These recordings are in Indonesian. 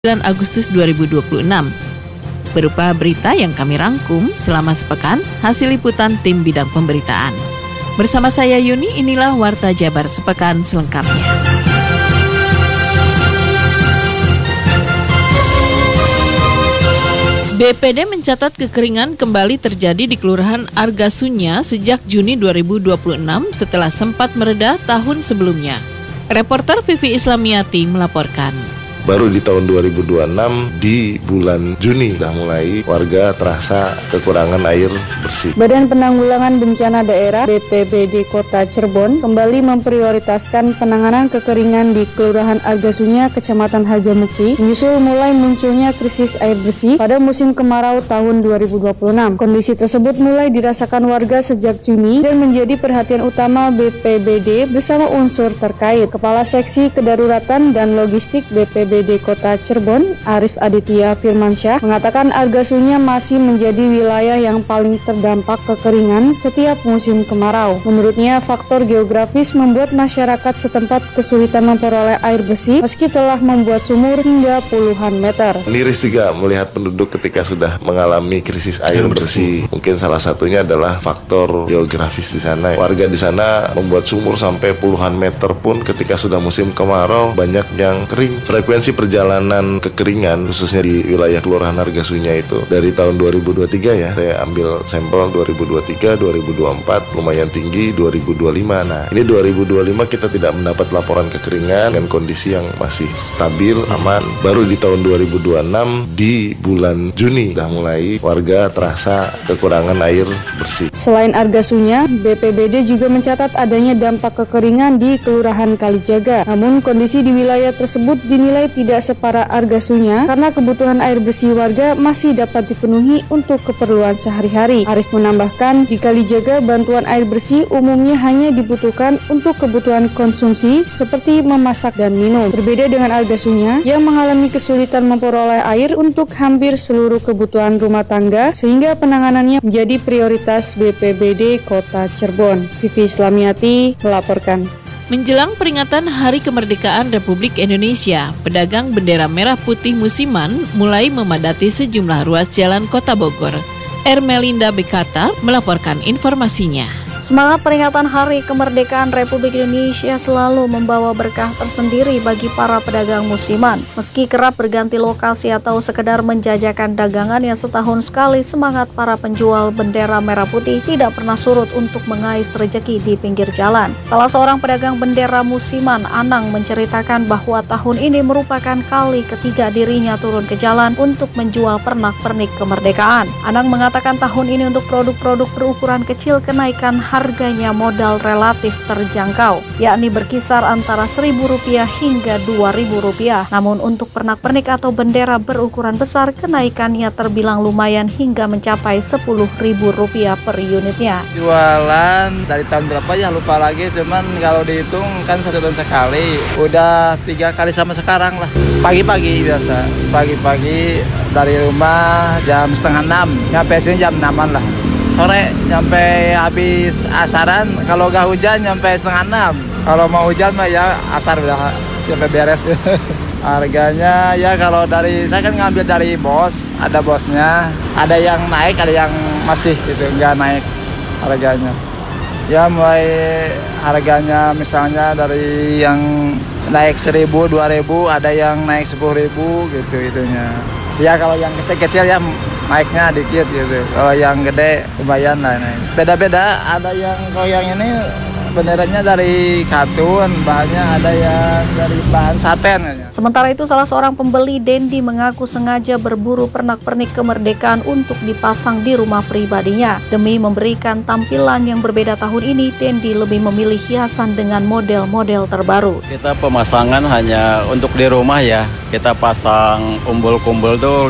9 Agustus 2026. Berupa berita yang kami rangkum selama sepekan hasil liputan tim bidang pemberitaan. Bersama saya Yuni, inilah Warta Jabar Sepekan selengkapnya. BPD mencatat kekeringan kembali terjadi di Kelurahan Argasunya sejak Juni 2026 setelah sempat mereda tahun sebelumnya. Reporter Vivi Islamiati melaporkan. Baru di tahun 2026 di bulan Juni sudah mulai warga terasa kekurangan air bersih. Badan Penanggulangan Bencana Daerah BPBD Kota Cirebon kembali memprioritaskan penanganan kekeringan di Kelurahan Argasunya, Kecamatan Harjamukti, menyusul mulai munculnya krisis air bersih pada musim kemarau tahun 2026. Kondisi tersebut mulai dirasakan warga sejak Juni dan menjadi perhatian utama BPBD bersama unsur terkait. Kepala Seksi Kedaruratan dan Logistik BPBD Kota Cirebon, Arif Aditya Firmansyah, mengatakan Argasunya masih menjadi wilayah yang paling terdampak kekeringan setiap musim kemarau. Menurutnya, faktor geografis membuat masyarakat setempat kesulitan memperoleh air bersih meski telah membuat sumur hingga puluhan meter. Miris juga melihat penduduk ketika sudah mengalami krisis air bersih. Mungkin salah satunya adalah faktor geografis di sana. Warga di sana membuat sumur sampai puluhan meter pun ketika sudah musim kemarau banyak yang kering. Frekuensi perjalanan kekeringan khususnya di wilayah Kelurahan Argasunya itu dari tahun 2023 ya, saya ambil sampel 2023, 2024 lumayan tinggi, 2025. Nah, ini 2025 kita tidak mendapat laporan kekeringan dengan kondisi yang masih stabil, aman. Baru di tahun 2026 di bulan Juni sudah mulai warga terasa kekurangan air bersih. Selain Argasunya, BPBD juga mencatat adanya dampak kekeringan di Kelurahan Kalijaga. Namun kondisi di wilayah tersebut dinilai tidak separah Argasunya karena kebutuhan air bersih warga masih dapat dipenuhi untuk keperluan sehari-hari. Arif menambahkan, di Kalijaga bantuan air bersih umumnya hanya dibutuhkan untuk kebutuhan konsumsi seperti memasak dan minum. Berbeda dengan Argasunya yang mengalami kesulitan memperoleh air untuk hampir seluruh kebutuhan rumah tangga sehingga penanganannya menjadi prioritas BPBD Kota Cirebon. Vivi Islamiati melaporkan. Menjelang peringatan Hari Kemerdekaan Republik Indonesia, pedagang bendera merah putih musiman mulai memadati sejumlah ruas jalan Kota Bogor. Ermelinda Bekata melaporkan informasinya. Semangat peringatan Hari Kemerdekaan Republik Indonesia selalu membawa berkah tersendiri bagi para pedagang musiman. Meski kerap berganti lokasi atau sekedar menjajakan dagangannya setahun sekali, semangat para penjual bendera merah putih tidak pernah surut untuk mengais rejeki di pinggir jalan. Salah seorang pedagang bendera musiman, Anang, menceritakan bahwa tahun ini merupakan kali ketiga dirinya turun ke jalan untuk menjual pernak-pernik kemerdekaan. Anang mengatakan tahun ini untuk produk-produk berukuran kecil kenaikan harganya modal relatif terjangkau, yakni berkisar antara Rp1.000 hingga Rp2.000. Namun untuk pernak-pernik atau bendera berukuran besar, kenaikannya terbilang lumayan hingga mencapai Rp10.000 per unitnya. Jualan dari tahun berapa ya lupa lagi, cuman kalau dihitung kan 1 tahun sekali, udah 3 kali sama sekarang lah. Pagi-pagi biasa, pagi-pagi dari rumah jam 5:30, nyampe sini jam 6-an lah. Sore nyampe habis asaran, kalau gak hujan nyampe 5:30. Kalau mau hujan mah ya asar udah sampai beres. Harganya ya kalau dari saya kan ngambil dari bos, ada bosnya, ada yang naik, ada yang masih gitu nggak naik harganya. Ya mulai harganya misalnya dari yang naik 1.000, 2.000, ada yang naik 10.000 gitu itunya. Ya kalau yang kecil-kecil ya naiknya dikit gitu. Kalau yang gede lumayan lah naik. Beda-beda, ada yang kalau yang ini benderanya dari katun, bahannya ada yang dari bahan saten. Sementara itu salah seorang pembeli, Dendi, mengaku sengaja berburu pernak-pernik kemerdekaan untuk dipasang di rumah pribadinya. Demi memberikan tampilan yang berbeda tahun ini, Dendi lebih memilih hiasan dengan model-model terbaru. Kita pemasangan hanya untuk di rumah ya. Kita pasang kumpul-kumpul tuh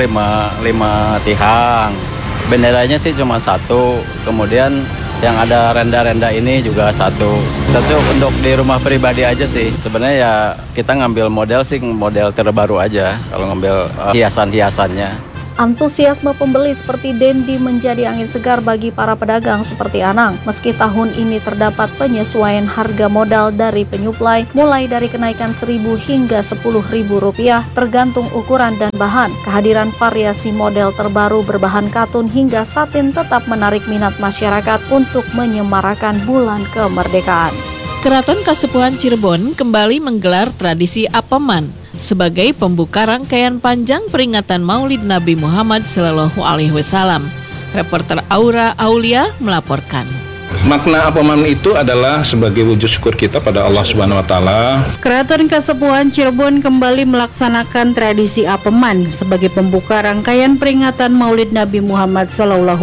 5 tiang. Benderanya sih cuma 1, kemudian yang ada renda-renda ini juga 1. Tentu untuk di rumah pribadi aja sih. Sebenarnya ya kita ngambil model terbaru aja kalau ngambil hiasan-hiasannya. Antusiasme pembeli seperti Dendi menjadi angin segar bagi para pedagang seperti Anang. Meski tahun ini terdapat penyesuaian harga modal dari penyuplai, mulai dari kenaikan Rp1.000 hingga Rp10.000 tergantung ukuran dan bahan. Kehadiran variasi model terbaru berbahan katun hingga satin tetap menarik minat masyarakat untuk menyemarakan bulan kemerdekaan. Keraton Kasepuhan Cirebon kembali menggelar tradisi Apeman sebagai pembuka rangkaian panjang peringatan Maulid Nabi Muhammad SAW. Reporter Aura Aulia melaporkan. Makna Apeman itu adalah sebagai wujud syukur kita pada Allah Subhanahu wa Ta'ala. Keraton Kasepuhan Cirebon kembali melaksanakan tradisi Apeman sebagai pembuka rangkaian peringatan Maulid Nabi Muhammad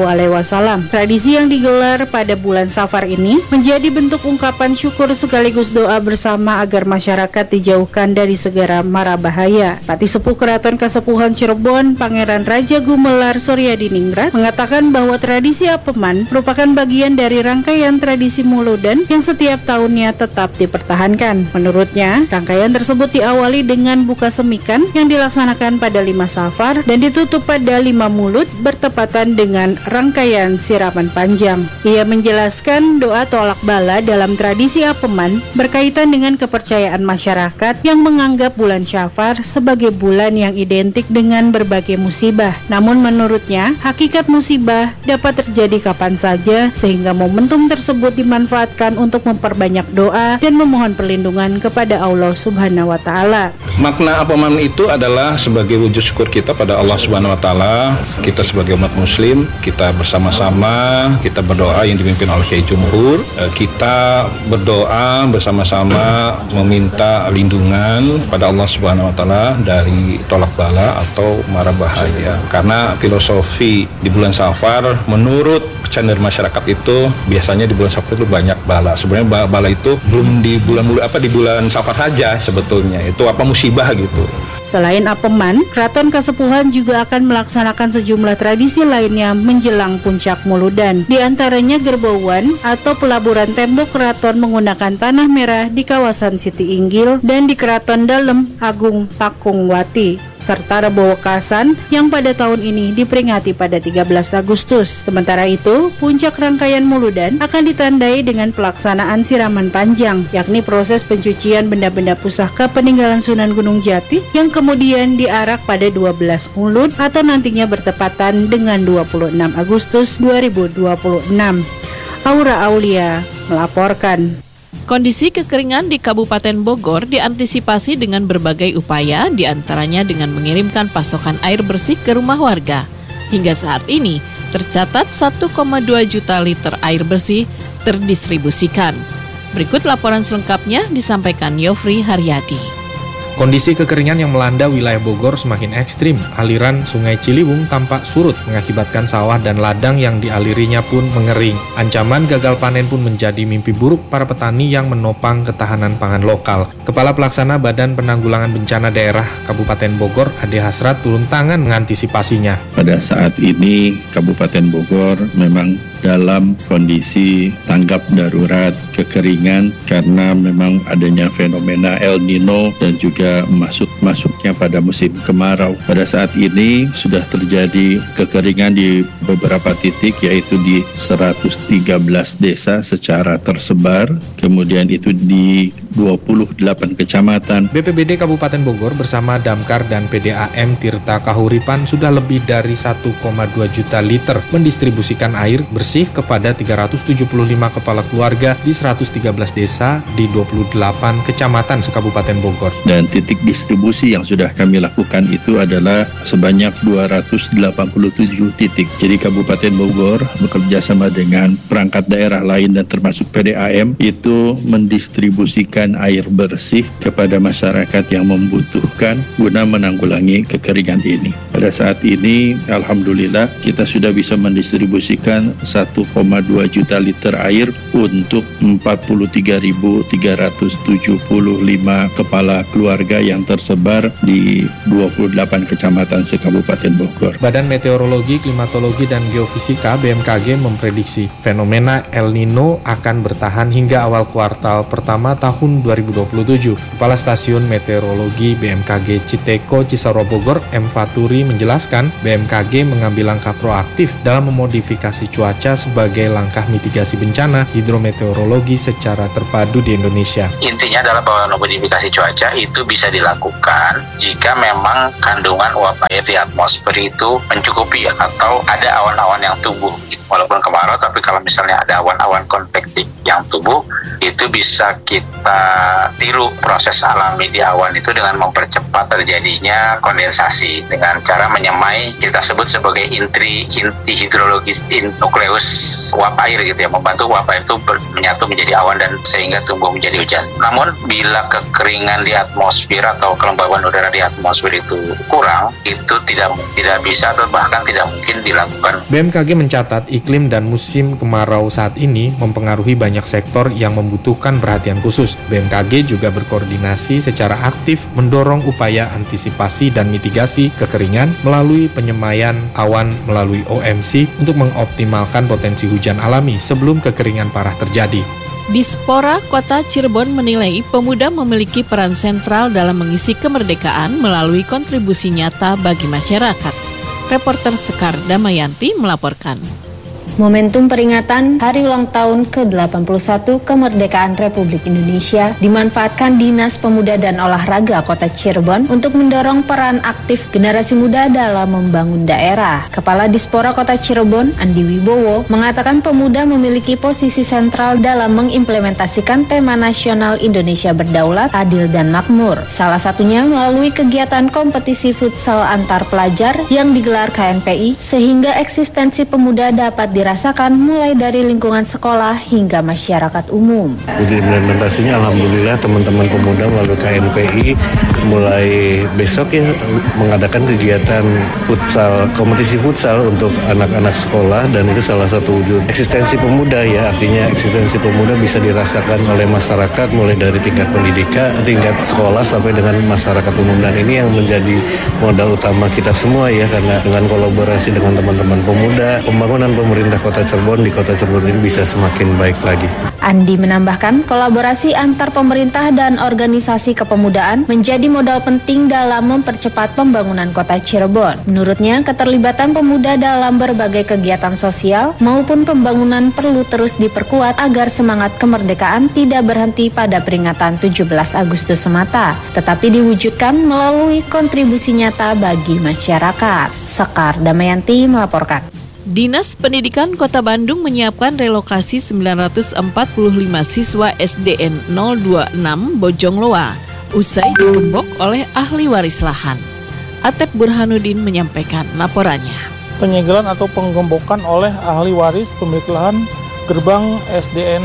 SAW. Tradisi yang digelar pada bulan Safar ini menjadi bentuk ungkapan syukur sekaligus doa bersama agar masyarakat dijauhkan dari segala mara bahaya. Pati Sepuh Keraton Kasepuhan Cirebon, Pangeran Raja Gumelar Suryadiningrat, mengatakan bahwa tradisi Apeman merupakan bagian dari rangkaian tradisi Muludan yang setiap tahunnya tetap dipertahankan. Menurutnya, rangkaian tersebut diawali dengan buka semikan yang dilaksanakan pada 5 Safar dan ditutup pada 5 Mulud bertepatan dengan rangkaian siraman panjang. Ia menjelaskan doa tolak bala dalam tradisi Apeman berkaitan dengan kepercayaan masyarakat yang menganggap bulan Syafar sebagai bulan yang identik dengan berbagai musibah. Namun menurutnya, hakikat musibah dapat terjadi kapan saja sehingga momentum tersebut dimanfaatkan untuk memperbanyak doa dan memohon perlindungan kepada Allah Subhanahu wa Ta'ala. Makna Apeman itu adalah sebagai wujud syukur kita pada Allah Subhanahu wa Ta'ala. Kita sebagai umat muslim, kita bersama-sama, kita berdoa yang dipimpin oleh Kiai Jumhur. Kita berdoa bersama-sama meminta lindungan pada Allah Subhanahu wa Ta'ala dari tolak bala atau mara bahaya. Karena filosofi di bulan Safar menurut kecenderungan masyarakat itu biasanya di bulan Safar itu banyak bala. Sebenarnya bala itu belum di bulan Safar saja sebetulnya. Itu musibah gitu. Selain Apeman, Keraton Kasepuhan juga akan melaksanakan sejumlah tradisi lainnya menjelang puncak Muludan. Di antaranya gerbauan atau pelaburan tembok keraton menggunakan tanah merah di kawasan Siti Inggil dan di Keraton Dalem Agung Pakungwati, serta Rebo Wekasan yang pada tahun ini diperingati pada 13 Agustus. Sementara itu, puncak rangkaian Muludan akan ditandai dengan pelaksanaan siraman panjang, yakni proses pencucian benda-benda pusaka peninggalan Sunan Gunung Jati yang kemudian diarak pada 12 Mulud atau nantinya bertepatan dengan 26 Agustus 2026. Aura Aulia melaporkan. Kondisi kekeringan di Kabupaten Bogor diantisipasi dengan berbagai upaya, diantaranya dengan mengirimkan pasokan air bersih ke rumah warga. Hingga saat ini, tercatat 1,2 juta liter air bersih terdistribusikan. Berikut laporan selengkapnya disampaikan Yofri Haryadi. Kondisi kekeringan yang melanda wilayah Bogor semakin ekstrim. Aliran Sungai Ciliwung tampak surut mengakibatkan sawah dan ladang yang dialirinya pun mengering. Ancaman gagal panen pun menjadi mimpi buruk para petani yang menopang ketahanan pangan lokal. Kepala Pelaksana Badan Penanggulangan Bencana Daerah Kabupaten Bogor, Ade Hasrat, turun tangan mengantisipasinya. Pada saat ini Kabupaten Bogor memang dalam kondisi tanggap darurat kekeringan karena memang adanya fenomena El Nino dan juga masuknya pada musim kemarau. Pada saat ini sudah terjadi kekeringan di beberapa titik, yaitu di 113 desa secara tersebar, kemudian itu di 28 kecamatan. BPBD Kabupaten Bogor bersama Damkar dan PDAM Tirta Kahuripan sudah lebih dari 1,2 juta liter mendistribusikan air bersih kepada 375 kepala keluarga di 113 desa di 28 kecamatan se-Kabupaten Bogor. Dan titik distribusi yang sudah kami lakukan itu adalah sebanyak 287 titik. Jadi Kabupaten Bogor bekerja sama dengan perangkat daerah lain dan termasuk PDAM itu mendistribusikan air bersih kepada masyarakat yang membutuhkan guna menanggulangi kekeringan ini. Pada saat ini alhamdulillah kita sudah bisa mendistribusikan 1,2 juta liter air untuk 43.375 kepala keluarga yang tersebar di 28 kecamatan se-Kabupaten Bogor. Badan Meteorologi, Klimatologi, dan Geofisika BMKG memprediksi fenomena El Nino akan bertahan hingga awal kuartal pertama tahun 2027. Kepala Stasiun Meteorologi BMKG Citeko Cisarua Bogor, M. Faturi, menjelaskan BMKG mengambil langkah proaktif dalam memodifikasi cuaca sebagai langkah mitigasi bencana hidrometeorologi secara terpadu di Indonesia. Intinya adalah bahwa modifikasi cuaca itu bisa dilakukan jika memang kandungan uap air di atmosfer itu mencukupi atau ada awan-awan yang tumbuh. Walaupun kemarau, tapi kalau misalnya ada awan-awan konvektif yang tumbuh, itu bisa kita tiru proses alami di awan itu dengan mempercepat terjadinya kondensasi dengan cara menyemai, kita sebut sebagai inti hidrologis nukleus uap air gitu ya, membantu uap air itu menyatu menjadi awan dan sehingga tumbuh menjadi hujan. Namun bila kekeringan di atmosfer atau kelembaban udara di atmosfer itu kurang, itu tidak bisa atau bahkan tidak mungkin dilakukan. BMKG mencatat iklim dan musim kemarau saat ini mempengaruhi banyak sektor yang membutuhkan perhatian khusus. BMKG juga berkoordinasi secara aktif mendorong upaya antisipasi dan mitigasi kekeringan melalui penyemaian awan melalui OMC untuk mengoptimalkan potensi hujan alami sebelum kekeringan parah terjadi. Dispora Kota Cirebon menilai pemuda memiliki peran sentral dalam mengisi kemerdekaan melalui kontribusi nyata bagi masyarakat. Reporter Sekar Damayanti melaporkan. Momentum peringatan Hari Ulang Tahun ke-81 Kemerdekaan Republik Indonesia dimanfaatkan Dinas Pemuda dan Olahraga Kota Cirebon untuk mendorong peran aktif generasi muda dalam membangun daerah. Kepala Dispora Kota Cirebon, Andi Wibowo, mengatakan pemuda memiliki posisi sentral dalam mengimplementasikan tema nasional Indonesia Berdaulat, Adil dan Makmur. Salah satunya melalui kegiatan kompetisi futsal antar pelajar yang digelar KNPI sehingga eksistensi pemuda dapat dirasakan mulai dari lingkungan sekolah hingga masyarakat umum. Uji implementasinya alhamdulillah teman-teman pemuda melalui KNPI mulai besok ya mengadakan kegiatan futsal, kompetisi futsal untuk anak-anak sekolah, dan itu salah satu wujud eksistensi pemuda ya, artinya eksistensi pemuda bisa dirasakan oleh masyarakat mulai dari tingkat pendidikan, tingkat sekolah sampai dengan masyarakat umum, dan ini yang menjadi modal utama kita semua ya, karena dengan kolaborasi dengan teman-teman pemuda, pembangunan pemerintah Kota Cirebon di Kota Cirebon ini bisa semakin baik lagi. Andi menambahkan kolaborasi antar pemerintah dan organisasi kepemudaan menjadi modal penting dalam mempercepat pembangunan Kota Cirebon. Menurutnya, keterlibatan pemuda dalam berbagai kegiatan sosial maupun pembangunan perlu terus diperkuat agar semangat kemerdekaan tidak berhenti pada peringatan 17 Agustus semata, tetapi diwujudkan melalui kontribusi nyata bagi masyarakat. Sekar Damayanti melaporkan. Dinas Pendidikan Kota Bandung menyiapkan relokasi 945 siswa SDN 026 Bojongloa usai digembok oleh ahli waris lahan. Atep Burhanuddin menyampaikan laporannya. Penyegelan atau penggembokan oleh ahli waris pemilik lahan gerbang SDN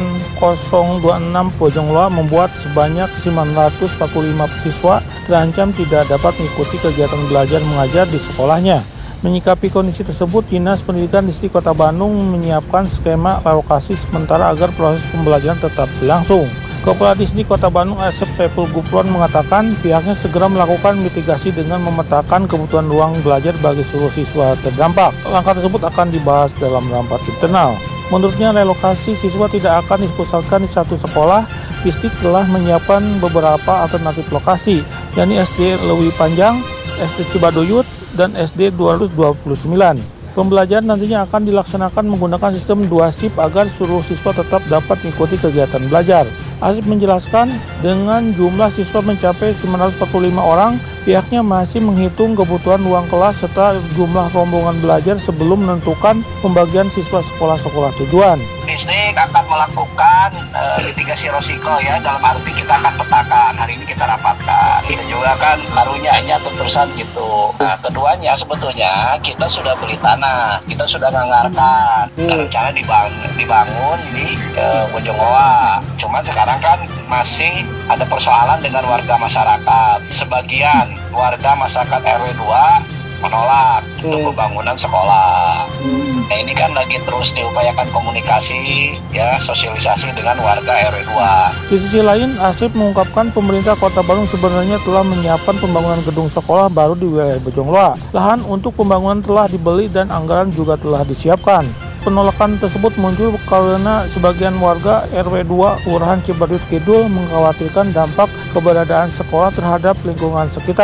026 Bojongloa membuat sebanyak 945 siswa terancam tidak dapat mengikuti kegiatan belajar mengajar di sekolahnya. Menyikapi kondisi tersebut, Dinas Pendidikan Distrik Kota Bandung menyiapkan skema relokasi sementara agar proses pembelajaran tetap berlangsung. Kepala Distrik Kota Bandung Asep Saiful Gufron mengatakan pihaknya segera melakukan mitigasi dengan memetakan kebutuhan ruang belajar bagi seluruh siswa terdampak. Langkah tersebut akan dibahas dalam rapat internal. Menurutnya, relokasi siswa tidak akan dipusatkan di satu sekolah. Distrik telah menyiapkan beberapa alternatif lokasi, yakni SD Lewi Panjang, SD Cibaduyut, dan SD 229. Pembelajaran nantinya akan dilaksanakan menggunakan sistem 2 shift agar seluruh siswa tetap dapat mengikuti kegiatan belajar. Asif menjelaskan, dengan jumlah siswa mencapai 945 orang, pihaknya masih menghitung kebutuhan ruang kelas serta jumlah rombongan belajar sebelum menentukan pembagian siswa sekolah-sekolah tujuan. Distrik akan melakukan mitigasi risiko ya, dalam arti kita akan petakan, hari ini kita rapatkan. Kita juga kan karunyanya terus-terusan gitu. Nah, keduanya sebetulnya kita sudah beli tanah, kita sudah nganggarkan, rencana dibangun ini Bojongloa. Cuman sekarang kan masih ada persoalan dengan warga masyarakat. Sebagian warga masyarakat RW 2 menolak untuk pembangunan sekolah. Nah, ini kan lagi terus diupayakan komunikasi, ya, sosialisasi dengan warga RW 2. Di sisi lain, Asif mengungkapkan pemerintah Kota Bandung sebenarnya telah menyiapkan pembangunan gedung sekolah baru di wilayah Bojongloa. Lahan untuk pembangunan telah dibeli dan anggaran juga telah disiapkan. Penolakan tersebut muncul karena sebagian warga RW 2 Kelurahan Cibaduyut Kidul mengkhawatirkan dampak keberadaan sekolah terhadap lingkungan sekitar.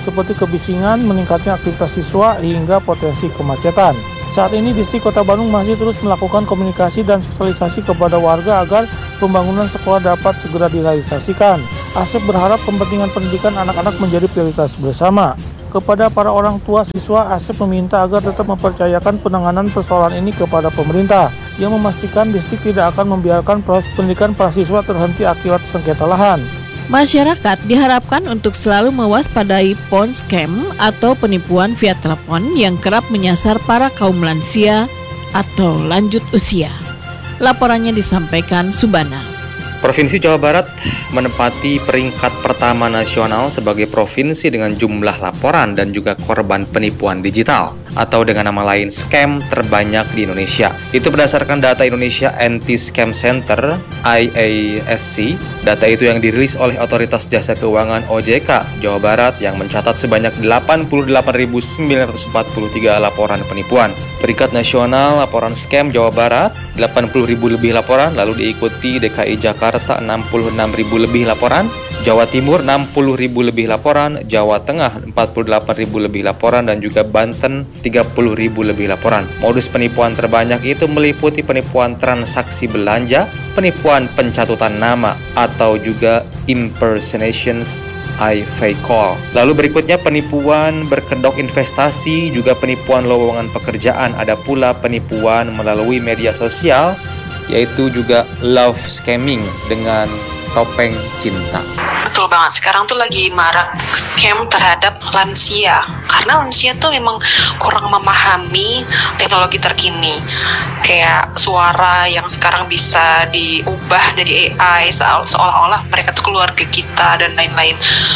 seperti kebisingan, meningkatnya aktivitas siswa, hingga potensi kemacetan. Saat ini Distrik Kota Bandung masih terus melakukan komunikasi dan sosialisasi kepada warga agar pembangunan sekolah dapat segera direalisasikan. Asep berharap kepentingan pendidikan anak-anak menjadi prioritas bersama. Kepada para orang tua siswa, Asep meminta agar tetap mempercayakan penanganan persoalan ini kepada pemerintah, yang memastikan distrik tidak akan membiarkan proses pendidikan para siswa terhenti akibat sengketa lahan. Masyarakat diharapkan untuk selalu mewaspadai phone scam atau penipuan via telepon yang kerap menyasar para kaum lansia atau lanjut usia. Laporannya disampaikan Subana. Provinsi Jawa Barat menempati peringkat pertama nasional sebagai provinsi dengan jumlah laporan dan juga korban penipuan digital atau dengan nama lain scam terbanyak di Indonesia. Itu berdasarkan data Indonesia Anti-Scam Center (IASC). Data itu yang dirilis oleh Otoritas Jasa Keuangan OJK Jawa Barat yang mencatat sebanyak 88.943 laporan penipuan. Peringkat nasional laporan scam Jawa Barat 80.000 lebih laporan, lalu diikuti DKI Jakarta 66.000 lebih laporan, Jawa Timur 60.000 lebih laporan, Jawa Tengah 48.000 lebih laporan, dan juga Banten 30.000 lebih laporan. Modus penipuan terbanyak itu meliputi penipuan transaksi belanja, penipuan pencatutan nama, atau juga impersonations fake call. Lalu berikutnya penipuan berkedok investasi, juga penipuan lowongan pekerjaan, ada pula penipuan melalui media sosial, yaitu juga love scamming dengan topeng cinta. Betul banget, sekarang tuh lagi marak scam terhadap lansia. Karena lansia tuh memang kurang memahami teknologi terkini. Kayak suara yang sekarang bisa diubah jadi AI, seolah-olah mereka tuh keluarga kita dan lain-lain.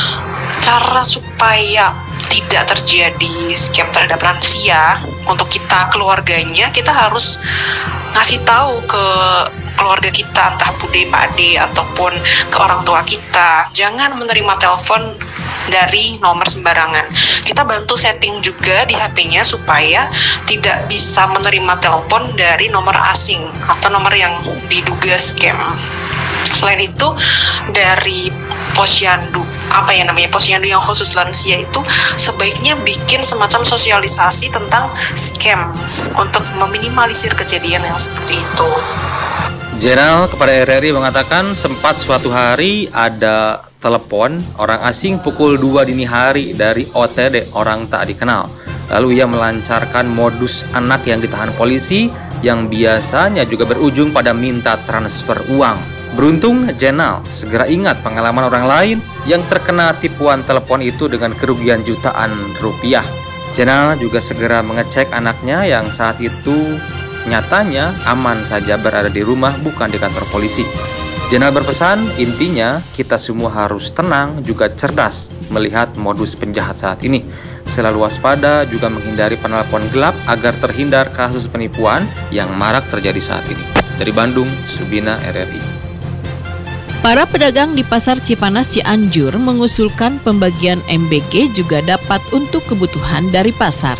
Cara supaya tidak terjadi scam terhadap lansia, untuk kita keluarganya, kita harus ngasih tahu ke keluarga kita, entah bude, pak ade, ataupun ke orang tua kita. Jangan menerima telepon dari nomor sembarangan. Kita bantu setting juga di HP-nya supaya tidak bisa menerima telepon dari nomor asing atau nomor yang diduga scam. Selain itu, dari posyandu, posyandu yang khusus lansia itu sebaiknya bikin semacam sosialisasi tentang scam untuk meminimalisir kejadian yang seperti itu. Jenderal kepada RRI mengatakan sempat suatu hari ada telepon orang asing pukul 2 dini hari dari OTD, orang tak dikenal. Lalu ia melancarkan modus anak yang ditahan polisi yang biasanya juga berujung pada minta transfer uang. Beruntung Jenal segera ingat pengalaman orang lain yang terkena tipuan telepon itu dengan kerugian jutaan rupiah. Jenal juga segera mengecek anaknya yang saat itu nyatanya aman saja berada di rumah, bukan di kantor polisi. Jenal berpesan, intinya kita semua harus tenang juga cerdas melihat modus penjahat saat ini. Selalu waspada juga menghindari penelpon gelap agar terhindar kasus penipuan yang marak terjadi saat ini. Dari Bandung, Subina, RRI. Para pedagang di Pasar Cipanas Cianjur mengusulkan pembagian MBG juga dapat untuk kebutuhan dari pasar.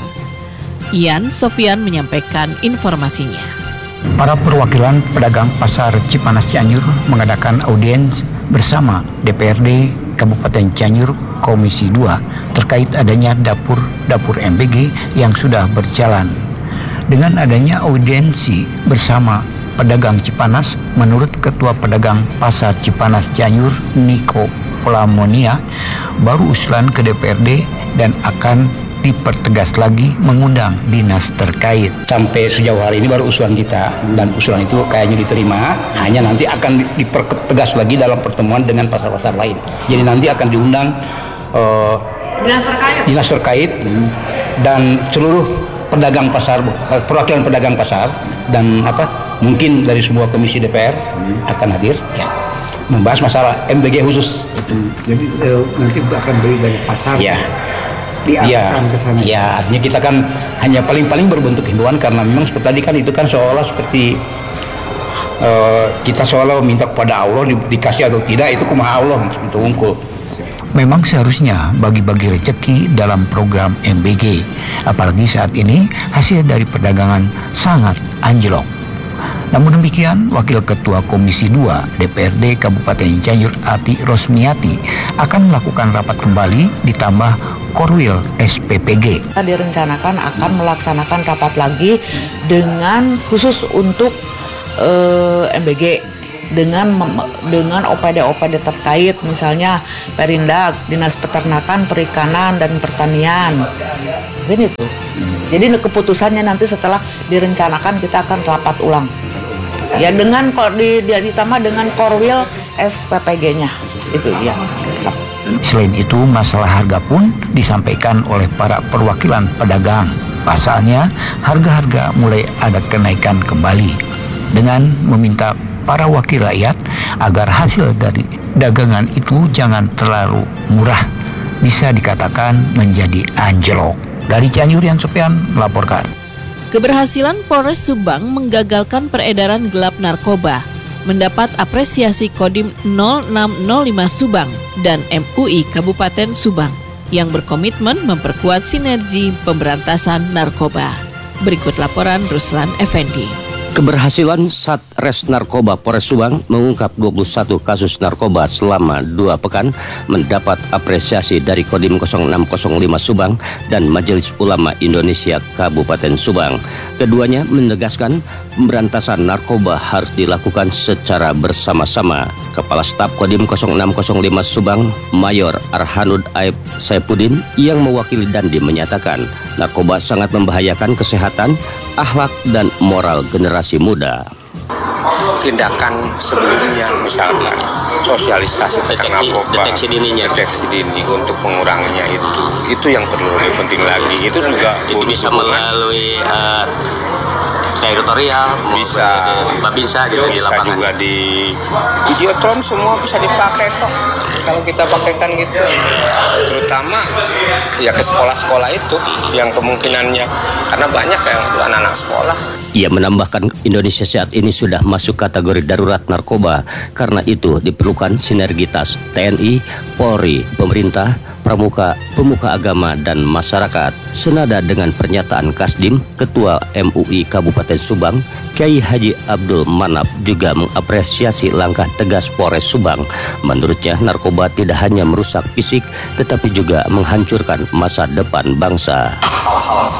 Ian Sofian menyampaikan informasinya. Para perwakilan pedagang Pasar Cipanas Cianjur mengadakan audiens bersama DPRD Kabupaten Cianjur Komisi 2 terkait adanya dapur MBG yang sudah berjalan. Dengan adanya audiensi bersama pedagang Cipanas, menurut Ketua Pedagang Pasar Cipanas Cianjur Niko Polamonia, baru usulan ke DPRD dan akan dipertegas lagi mengundang dinas terkait. Sampai sejauh hari ini baru usulan kita, dan usulan itu kayaknya diterima, hanya nanti akan dipertegas lagi dalam pertemuan dengan pasar-pasar lain. Jadi nanti akan diundang dinas terkait dan seluruh pedagang pasar, perwakilan pedagang pasar, dan mungkin dari semua komisi DPR akan hadir ya, membahas masalah MBG khusus. Jadi nanti akan beli dari pasar ya. Diarahkan ke sana. Ya, artinya kita kan hanya paling berbentuk himbauan, karena memang seperti tadi kan itu kan seolah seperti kita seolah meminta kepada Allah dikasih atau tidak, itu kumaha Allah untuk unggul. Memang seharusnya bagi-bagi rezeki dalam program MBG, apalagi saat ini hasil dari perdagangan sangat anjlok. Namun demikian, Wakil Ketua Komisi 2 DPRD Kabupaten Cianjur Ati Rosmiati akan melakukan rapat kembali ditambah Korwil SPPG. Kita direncanakan akan melaksanakan rapat lagi dengan khusus untuk MBG dengan OPD-OPD terkait, misalnya Perindak, Dinas Peternakan, Perikanan, dan Pertanian. Mungkin itu. Jadi keputusannya nanti setelah direncanakan kita akan rapat ulang. Ya dengan ditambah dengan Korwil SPPG-nya. Itu ya. Selain itu, masalah harga pun disampaikan oleh para perwakilan pedagang. Pasalnya, harga-harga mulai ada kenaikan kembali. Dengan meminta para wakil rakyat agar hasil dari dagangan itu jangan terlalu murah, bisa dikatakan menjadi anjlok. Dari Cianjur, Yan Sopian melaporkan. Keberhasilan Polres Subang menggagalkan peredaran gelap narkoba mendapat apresiasi Kodim 0605 Subang dan MUI Kabupaten Subang yang berkomitmen memperkuat sinergi pemberantasan narkoba. Berikut laporan Ruslan Effendi. Keberhasilan Satres Narkoba Polres Subang mengungkap 21 kasus narkoba selama 2 pekan mendapat apresiasi dari Kodim 0605 Subang dan Majelis Ulama Indonesia Kabupaten Subang. Keduanya menegaskan pemberantasan narkoba harus dilakukan secara bersama-sama. Kepala Staf Kodim 0605 Subang, Mayor Arhanud Aib Saipuddin yang mewakili Dandi menyatakan narkoba sangat membahayakan kesehatan, akhlak, dan moral generasi muda. Tindakan sebelumnya misalkan sosialisasi tentang narkoba, deteksi dini untuk menguranginya itu yang perlu lebih penting lagi. Itu juga bisa melalui teritorial, bisa gitu di lapangan. Bisa juga di Videotron, semua bisa dipakai kok kalau kita pakaikan gitu. Terutama ya ke sekolah-sekolah itu yang kemungkinannya, karena banyak yang anak-anak sekolah. Ia menambahkan Indonesia saat ini sudah masuk kategori darurat narkoba. Karena itu diperlukan sinergitas TNI, Polri, pemerintah, pramuka, pemuka agama, dan masyarakat. Senada dengan pernyataan Kasdim, Ketua MUI Kabupaten Subang, Kiai Haji Abdul Manap juga mengapresiasi langkah tegas Polres Subang. Menurutnya, narkoba tidak hanya merusak fisik, tetapi juga menghancurkan masa depan bangsa.